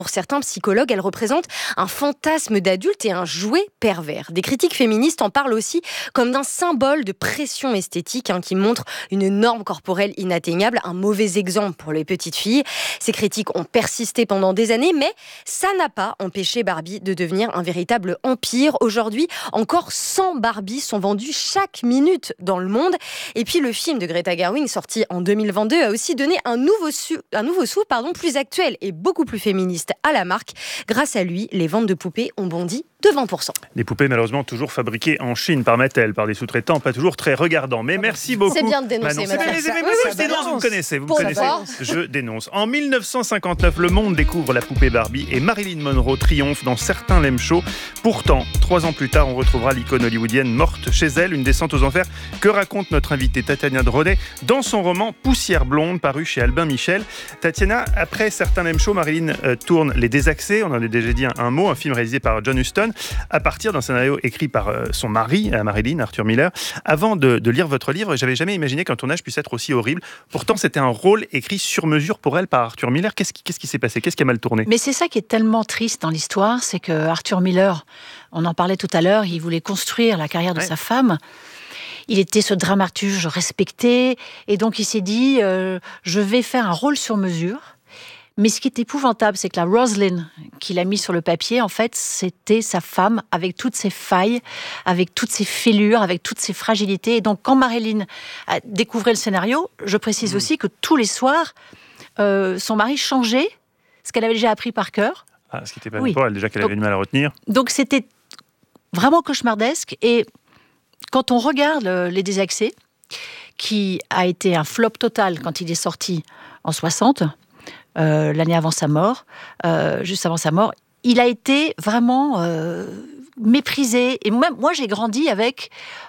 Pour certains psychologues, elle représente un fantasme d'adulte et un jouet pervers. Des critiques féministes en parlent aussi comme d'un symbole de pression esthétique qui montre une norme corporelle inatteignable, un mauvais exemple pour les petites filles. Ces critiques ont persisté pendant des années, mais ça n'a pas empêché Barbie de devenir un véritable empire. Aujourd'hui, encore 100 Barbies sont vendues chaque minute dans le monde. Et puis le film de Greta Gerwig, sorti en 2022, a aussi donné un nouveau souffle plus actuel et beaucoup plus féministe à la marque. Grâce à lui, les ventes de poupées ont bondi de 20%. Des poupées malheureusement toujours fabriquées en Chine par Mattel, par des sous-traitants pas toujours très regardants. Mais merci beaucoup. C'est bien de dénoncer. Je dénonce, vous me connaissez. Je dénonce. En 1959, le monde découvre la poupée Barbie et Marilyn Monroe triomphe dans certains lame shows. Pourtant, 3 ans plus tard, on retrouvera l'icône hollywoodienne morte chez elle, une descente aux enfers que raconte notre invitée Tatiana Drodet dans son roman Poussière blonde, paru chez Albin Michel. Tatiana, après certains lame shows, Marilyn tourne Les Désaxés, on en a déjà dit un mot, un film réalisé par John Huston, à partir d'un scénario écrit par son mari, Marilyn, Arthur Miller. Avant de lire votre livre, j'avais jamais imaginé qu'un tournage puisse être aussi horrible. Pourtant, c'était un rôle écrit sur mesure pour elle par Arthur Miller. Qu'est-ce qui s'est passé ? Qu'est-ce qui a mal tourné ? Mais c'est ça qui est tellement triste dans l'histoire, c'est que Arthur Miller, on en parlait tout à l'heure, il voulait construire la carrière de sa femme. Il était ce dramaturge respecté, et donc il s'est dit, je vais faire un rôle sur mesure. Mais ce qui est épouvantable, c'est que la Rosalind qu'il a mis sur le papier, en fait, c'était sa femme avec toutes ses failles, avec toutes ses fêlures, avec toutes ses fragilités. Et donc, quand Marilyn a découvert le scénario, je précise aussi que tous les soirs, son mari changeait ce qu'elle avait déjà appris par cœur. Ah, ce qui n'était pas pour elle, déjà qu'elle avait du mal à retenir. Donc, c'était vraiment cauchemardesque. Et quand on regarde Les Désaxés, qui a été un flop total quand il est sorti en 60, l'année avant sa mort, juste avant sa mort, il a été vraiment méprisé. Et même moi, j'ai grandi avec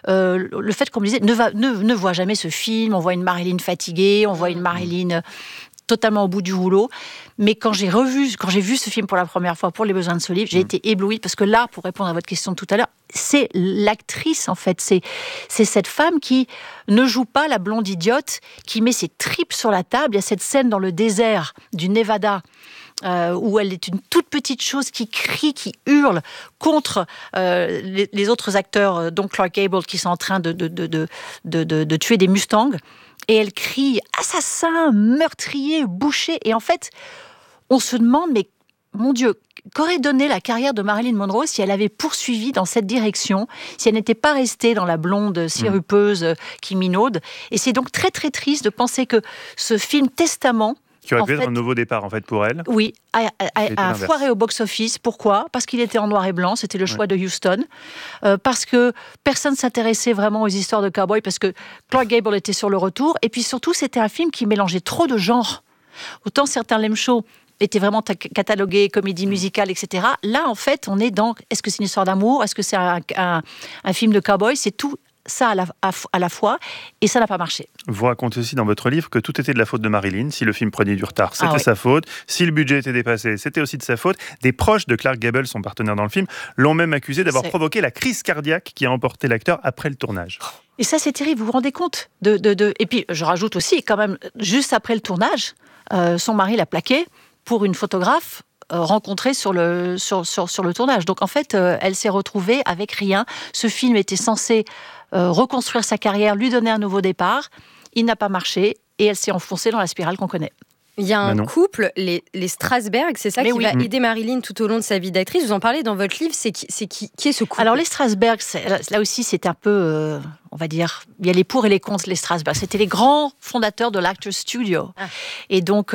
le fait qu'on me disait ne vois jamais ce film. On voit une Marilyn fatiguée, on voit une Marilyn totalement au bout du rouleau. Mais quand j'ai vu ce film pour la première fois pour les besoins de ce livre, j'ai été éblouie parce que là, pour répondre à votre question de tout à l'heure, c'est l'actrice en fait, c'est cette femme qui ne joue pas la blonde idiote, qui met ses tripes sur la table. Il y a cette scène dans le désert du Nevada où elle est une toute petite chose qui crie, qui hurle contre les autres acteurs, dont Clark Gable, qui sont en train de tuer des Mustangs. Et elle crie « assassin, meurtrier, boucher ». Et en fait, on se demande, mais mon Dieu, qu'aurait donné la carrière de Marilyn Monroe si elle avait poursuivi dans cette direction, si elle n'était pas restée dans la blonde sirupeuse qui minaude. Et c'est donc très très triste de penser que ce film Testament, qui aurait pu être un nouveau départ en fait pour elle. Oui, a foiré au box-office. Pourquoi ? Parce qu'il était en noir et blanc, c'était le choix de Huston. Parce que personne ne s'intéressait vraiment aux histoires de cow-boys, parce que Clark Gable était sur le retour. Et puis surtout, c'était un film qui mélangeait trop de genres. Autant certains lame shows étaient vraiment catalogués, comédie musicale, etc. Là, en fait, on est dans, est-ce que c'est une histoire d'amour ? Est-ce que c'est un film de cow-boy ? C'est tout ça à la fois, et ça n'a pas marché. Vous racontez aussi dans votre livre que tout était de la faute de Marilyn. Si le film prenait du retard, c'était sa faute. Si le budget était dépassé, c'était aussi de sa faute. Des proches de Clark Gable, son partenaire dans le film, l'ont même accusé d'avoir provoqué la crise cardiaque qui a emporté l'acteur après le tournage. Et ça, c'est terrible, vous vous rendez compte Et puis, je rajoute aussi, quand même, juste après le tournage, son mari l'a plaqué pour une photographe rencontrée sur le tournage. Donc, en fait, elle s'est retrouvée avec rien. Ce film était censé reconstruire sa carrière, lui donner un nouveau départ. Il n'a pas marché et elle s'est enfoncée dans la spirale qu'on connaît. Il y a un couple, les Strasberg, c'est ça qui va aider Marilyn tout au long de sa vie d'actrice. Vous en parlez dans votre livre, qui est ce couple ? Alors les Strasberg, là aussi c'est un peu, on va dire, il y a les pour et les contre les Strasberg. C'était les grands fondateurs de l'Actors Studio. Et donc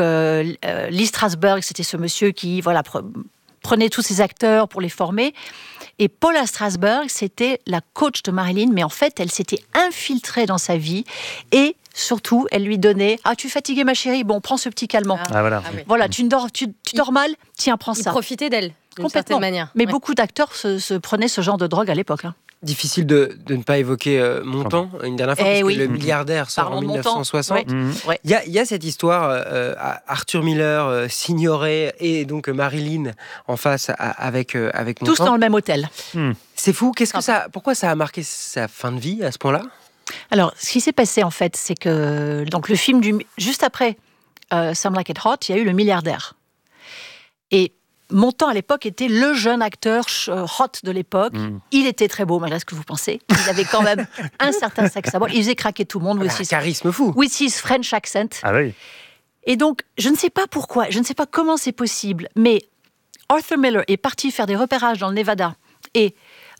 Lee Strasberg, c'était ce monsieur qui prenait tous ces acteurs pour les former. Et Paula Strasberg, c'était la coach de Marilyn, mais en fait, elle s'était infiltrée dans sa vie et surtout, elle lui donnait « Ah, tu es fatiguée, ma chérie ? Bon, prends ce petit calmant. Voilà, tu dors mal ? Tiens, prends ça. » Il profitait d'elle, d'une certaine manière. Mais beaucoup d'acteurs se prenaient ce genre de drogue à l'époque. Difficile de ne pas évoquer Montand une dernière fois, parce que Le Milliardaire sort en 1960. Il y a cette histoire, Arthur Miller, Signoret et donc Marilyn en face avec Montand. Tous dans le même hôtel. C'est fou. Pourquoi ça a marqué sa fin de vie à ce point-là ? Alors, ce qui s'est passé en fait, c'est que donc le film juste après Some Like It Hot, il y a eu Le Milliardaire. Et Montand, à l'époque, était le jeune acteur hot de l'époque. Il était très beau, malgré ce que vous pensez. Il avait quand même un certain sexe à bord. Il faisait craquer tout le monde. Un charisme fou. With his French accent. Ah oui. Et donc, je ne sais pas pourquoi, je ne sais pas comment c'est possible, mais Arthur Miller est parti faire des repérages dans le Nevada et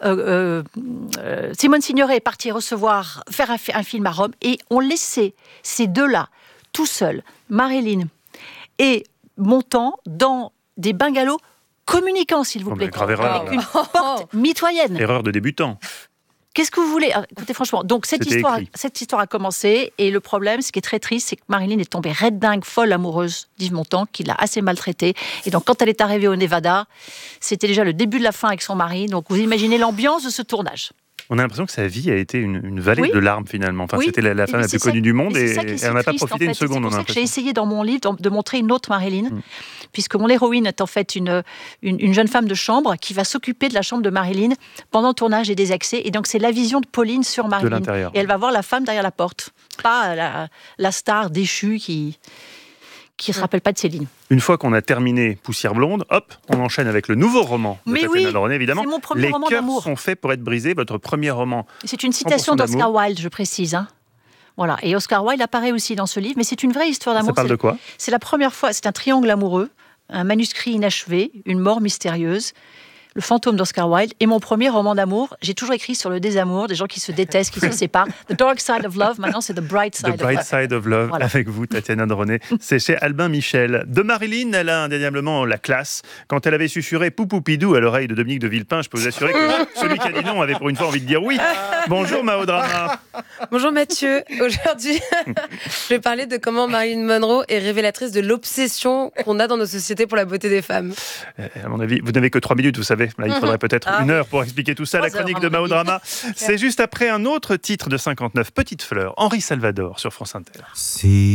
Simone Signoret est parti faire un film à Rome et on laissait ces deux-là tout seuls, Marilyn et Montand, dans des bungalows communicants, s'il vous plaît, avec une porte mitoyenne. Erreur de débutant. Qu'est-ce que vous voulez ? Écoutez, franchement, donc cette histoire a commencé, et le problème, ce qui est très triste, c'est que Marilyn est tombée red dingue, folle amoureuse d'Yves Montand, qui l'a assez maltraitée. Et donc, quand elle est arrivée au Nevada, c'était déjà le début de la fin avec son mari. Donc, vous imaginez l'ambiance de ce tournage. On a l'impression que sa vie a été une vallée de larmes, finalement. Enfin, c'était la femme la plus connue du monde et elle n'a pas profité une seconde. C'est pour ça que j'ai essayé dans mon livre de montrer une autre Marilyn, puisque mon héroïne est en fait une jeune femme de chambre qui va s'occuper de la chambre de Marilyn pendant le tournage et des accès. Et donc, c'est la vision de Pauline sur Marilyn. De l'intérieur. Et elle va voir la femme derrière la porte, pas la star déchue qui ne se rappelle pas de Céline. Une fois qu'on a terminé Poussière blonde, hop, on enchaîne avec le nouveau roman de Tatiana Andronné, évidemment. C'est mon premier roman d'amour. Les cœurs sont faits pour être brisés, votre premier roman. C'est une citation d'Oscar Wilde, je précise. Voilà. Et Oscar Wilde apparaît aussi dans ce livre, mais c'est une vraie histoire d'amour. Ça parle de quoi ? C'est la première fois, c'est un triangle amoureux, un manuscrit inachevé, une mort mystérieuse, le fantôme d'Oscar Wilde, et mon premier roman d'amour. J'ai toujours écrit sur le désamour, des gens qui se détestent, qui se séparent. The Dark Side of Love, maintenant c'est The Bright Side of Love. The Bright Side of Love, voilà. Avec vous, Tatiana Andronné. C'est chez Albin Michel. De Marilyn, elle a indéniablement la classe. Quand elle avait susurré Poupoupidou à l'oreille de Dominique de Villepin, je peux vous assurer que celui qui a dit non avait pour une fois envie de dire oui. Bonjour Mao Drama. Bonjour Mathieu. Aujourd'hui, je vais parler de comment Marilyn Monroe est révélatrice de l'obsession qu'on a dans nos sociétés pour la beauté des femmes. À mon avis, vous n'avez que 3 minutes, vous savez. Là, il faudrait peut-être 1 heure pour expliquer tout ça. La chronique de Mao Drama, c'est juste après un autre titre de 59, Petite Fleur, Henri Salvador sur France Inter.